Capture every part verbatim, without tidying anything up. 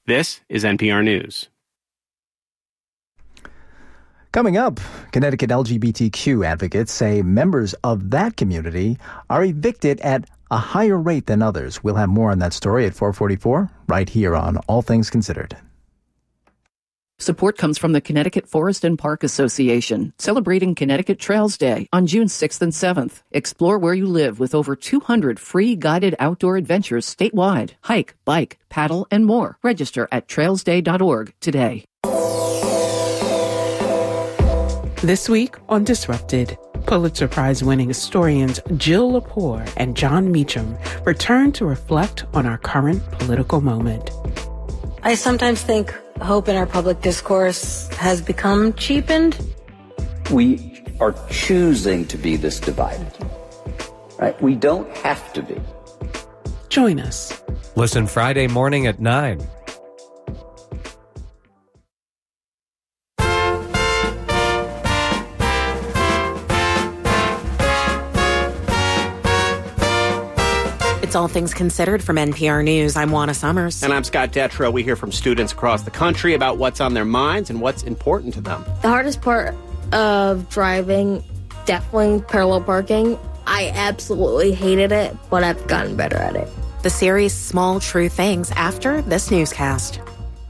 This is N P R News. Coming up, Connecticut L G B T Q advocates say members of that community are evicted at a higher rate than others. We'll have more on that story at four forty-four, right here on All Things Considered. Support comes from the Connecticut Forest and Park Association, celebrating Connecticut Trails Day on June sixth and seventh. Explore where you live with over two hundred free guided outdoor adventures statewide. Hike, bike, paddle, and more. Register at trails day dot org today. This week on Disrupted, Pulitzer Prize-winning historians Jill Lepore and John Meacham return to reflect on our current political moment. I sometimes think hope in our public discourse has become cheapened. We are choosing to be this divided, right? We don't have to be. Join us. Listen Friday morning at nine. It's All Things Considered from N P R News. I'm Juana Summers. And I'm Scott Detrow. We hear from students across the country about what's on their minds and what's important to them. The hardest part of driving, definitely parallel parking. I absolutely hated it, but I've gotten better at it. The series Small True Things after this newscast.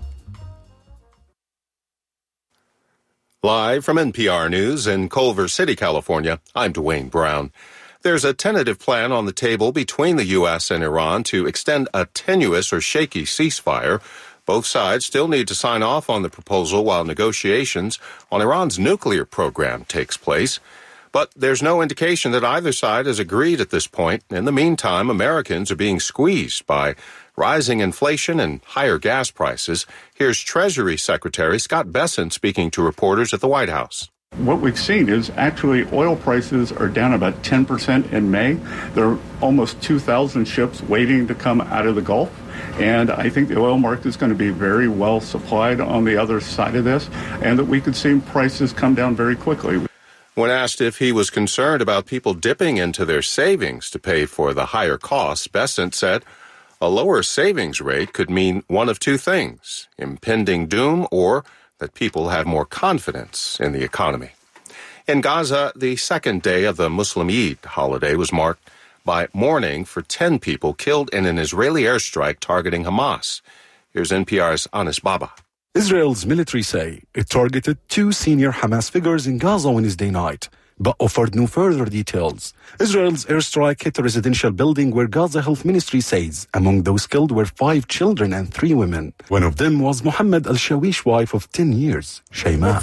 Live from N P R News in Culver City, California, I'm Dwayne Brown. There's a tentative plan on the table between the U S and Iran to extend a tenuous or shaky ceasefire. Both sides still need to sign off on the proposal while negotiations on Iran's nuclear program takes place. But there's no indication that either side has agreed at this point. In the meantime, Americans are being squeezed by rising inflation and higher gas prices. Here's Treasury Secretary Scott Bessent speaking to reporters at the White House. What we've seen is actually oil prices are down about ten percent in May. There are almost two thousand ships waiting to come out of the Gulf. And I think the oil market is going to be very well supplied on the other side of this, and that we could see prices come down very quickly. When asked if he was concerned about people dipping into their savings to pay for the higher costs, Bessent said a lower savings rate could mean one of two things: impending doom or that people have more confidence in the economy. In Gaza, the second day of the Muslim Eid holiday was marked by mourning for ten people killed in an Israeli airstrike targeting Hamas. Here's N P R's Anis Baba. Israel's military say it targeted two senior Hamas figures in Gaza Wednesday night, but offered no further details. Israel's airstrike hit a residential building where Gaza Health Ministry says among those killed were five children and three women. One of them was Mohammed al-Shawish wife of ten years, Shayma.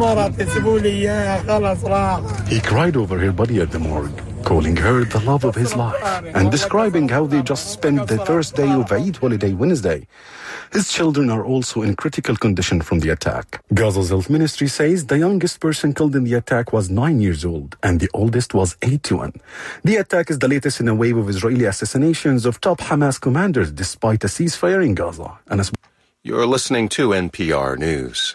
He cried over her body at the morgue, calling her the love of his life, and describing how they just spent the first day of Eid holiday Wednesday. His children are also in critical condition from the attack. Gaza's health ministry says the youngest person killed in the attack was nine years old, and the oldest was eighty-one. The attack is the latest in a wave of Israeli assassinations of top Hamas commanders despite a ceasefire in Gaza. And as- You're listening to N P R News.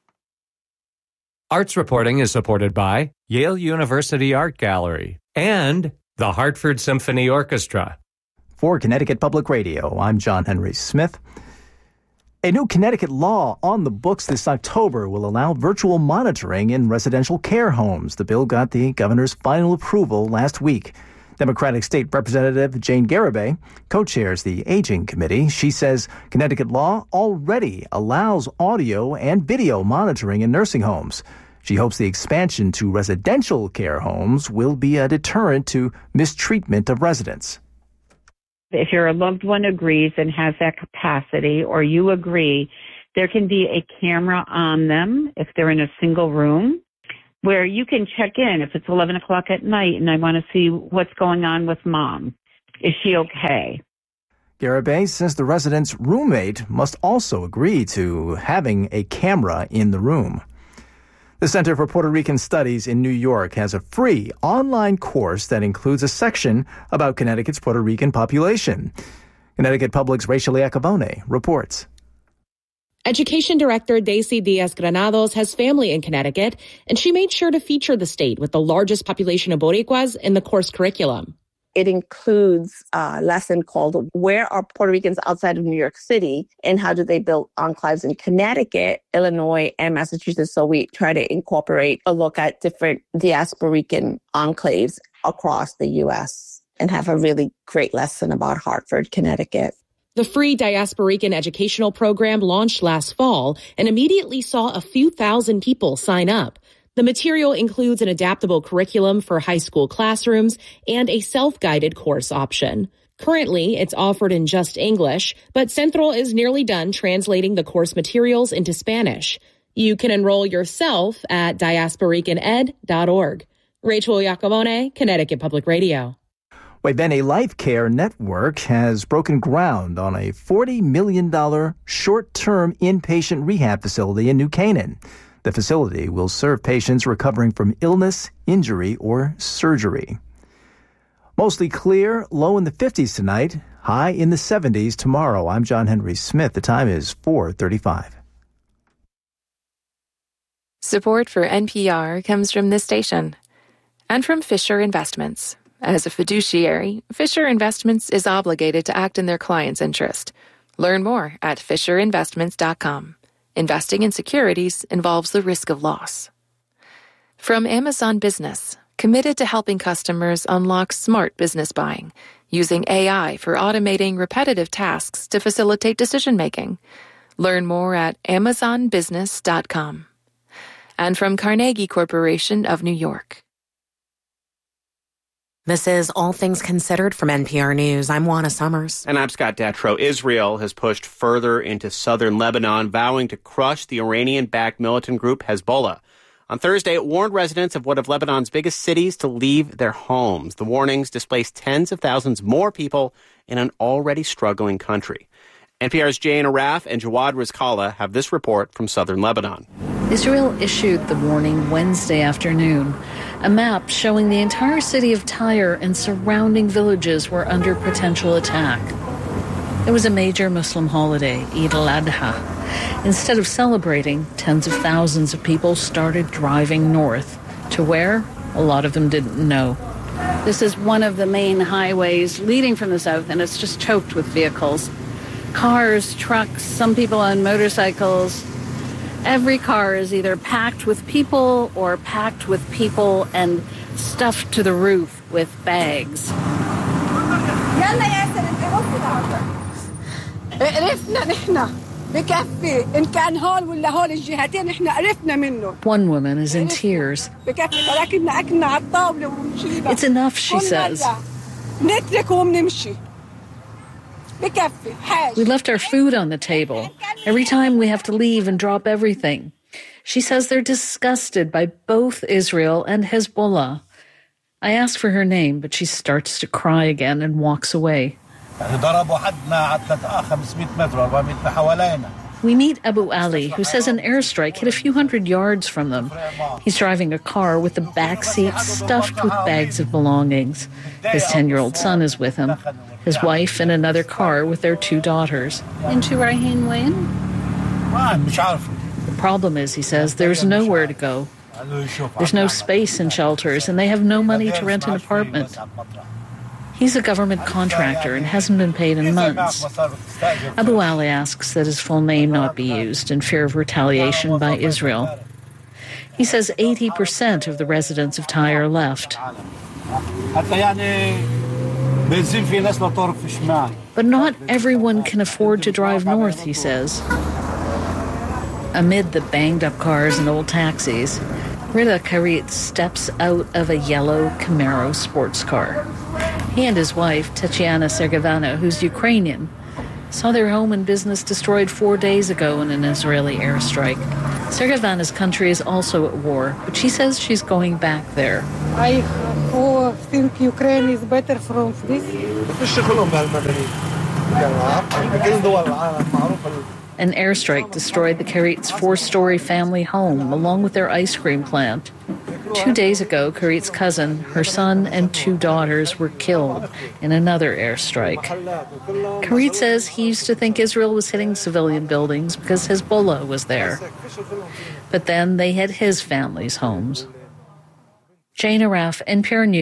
Arts reporting is supported by Yale University Art Gallery and the Hartford Symphony Orchestra. For Connecticut Public Radio, I'm John Henry Smith. A new Connecticut law on the books this October will allow virtual monitoring in residential care homes. The bill got the governor's final approval last week. Democratic State Representative Jane Garibay co-chairs the Aging Committee. She says Connecticut law already allows audio and video monitoring in nursing homes. She hopes the expansion to residential care homes will be a deterrent to mistreatment of residents. If your loved one agrees and has that capacity, or you agree, there can be a camera on them if they're in a single room where you can check in if it's eleven o'clock at night and I want to see what's going on with mom. Is she okay? Garibay says the resident's roommate must also agree to having a camera in the room. The Center for Puerto Rican Studies in New York has a free online course that includes a section about Connecticut's Puerto Rican population. Connecticut Public's Rachel Iacobone reports. Education Director Daisy Diaz-Granados has family in Connecticut, and she made sure to feature the state with the largest population of Boricuas in the course curriculum. It includes a lesson called Where Are Puerto Ricans Outside of New York City and How Do They Build Enclaves in Connecticut, Illinois, and Massachusetts. So we try to incorporate a look at different diasporican enclaves across the U S and have a really great lesson about Hartford, Connecticut. The free Diasporican educational program launched last fall and immediately saw a few thousand people sign up. The material includes an adaptable curriculum for high school classrooms and a self-guided course option. Currently, it's offered in just English, but Centro is nearly done translating the course materials into Spanish. You can enroll yourself at diasporican ed dot org. Rachel Iacobone, Connecticut Public Radio. Then a Life Care Network has broken ground on a forty million dollars short-term inpatient rehab facility in New Canaan. The facility will serve patients recovering from illness, injury, or surgery. Mostly clear, low in the fifties tonight, high in the seventies tomorrow. I'm John Henry Smith. The time is four thirty-five. Support for N P R comes from this station and from Fisher Investments. As a fiduciary, Fisher Investments is obligated to act in their client's interest. Learn more at fisher investments dot com. Investing in securities involves the risk of loss. From Amazon Business, committed to helping customers unlock smart business buying, using A I for automating repetitive tasks to facilitate decision-making. Learn more at amazon business dot com. And from Carnegie Corporation of New York. This is All Things Considered from N P R News. I'm Juana Summers. And I'm Scott Detrow. Israel has pushed further into southern Lebanon, vowing to crush the Iranian-backed militant group Hezbollah. On Thursday, it warned residents of one of Lebanon's biggest cities to leave their homes. The warnings displaced tens of thousands more people in an already struggling country. N P R's Jane Araf and Jawad Rizkallah have this report from southern Lebanon. Israel issued the warning Wednesday afternoon. A map showing the entire city of Tyre and surrounding villages were under potential attack. It was a major Muslim holiday, Eid al-Adha. Instead of celebrating, tens of thousands of people started driving north. To where? A lot of them didn't know. This is one of the main highways leading from the south, and it's just choked with vehicles. Cars, trucks, some people on motorcycles. Every car is either packed with people or packed with people and stuffed to the roof with bags. One woman is in tears. It's enough, she says. We left our food on the table. Every time we have to leave and drop everything. She says they're disgusted by both Israel and Hezbollah. I ask for her name, but she starts to cry again and walks away. We meet Abu Ali, who says an airstrike hit a few hundred yards from them. He's driving a car with the back seat stuffed with bags of belongings. His ten-year-old son is with him. His wife in another car with their two daughters. Into Rahin Lane? The problem is, he says, there's nowhere to go. There's no space in shelters, and they have no money to rent an apartment. He's a government contractor and hasn't been paid in months. Abu Ali asks that his full name not be used in fear of retaliation by Israel. He says eighty percent of the residents of Tyre left. But not everyone can afford to drive north, he says. Amid the banged-up cars and old taxis, Rida Karit steps out of a yellow Camaro sports car. He and his wife, Tatiana Sergevana, who's Ukrainian, saw their home and business destroyed four days ago in an Israeli airstrike. Sergevana's country is also at war, but she says she's going back there. I think Ukraine is better from this. An airstrike destroyed the Karit's four-story family home, along with their ice cream plant. Two days ago, Karit's cousin, her son, and two daughters were killed in another airstrike. Karit says he used to think Israel was hitting civilian buildings because Hezbollah was there. But then they hit his family's homes. Jane Araf, N P R News.